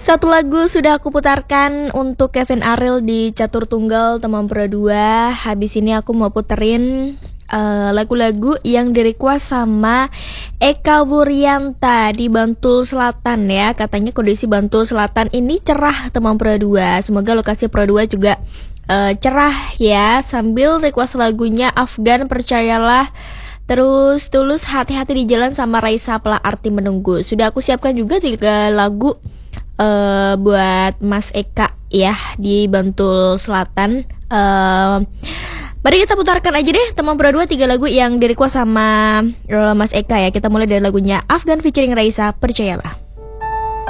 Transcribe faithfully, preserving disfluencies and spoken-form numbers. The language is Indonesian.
Satu lagu sudah aku putarkan untuk Kevin Aprilio di Catur Tunggal Teman Pura dua. Habis ini aku mau puterin uh, lagu-lagu yang di-request sama Eka Wurianta di Bantul Selatan ya. Katanya kondisi Bantul Selatan ini cerah Teman Pura dua. Semoga lokasi Pura dua juga uh, cerah ya. Sambil request lagunya Afgan Percayalah. Terus Tulus Hati-hati di Jalan sama Raisa Pelah Arti Menunggu. Sudah aku siapkan juga tiga lagu Uh, buat Mas Eka ya di Bantul Selatan. uh, Mari kita putarkan aja deh Teman Pura dua tiga lagu yang di-request sama uh, Mas Eka ya. Kita mulai dari lagunya Afgan featuring Raisa Percayalah.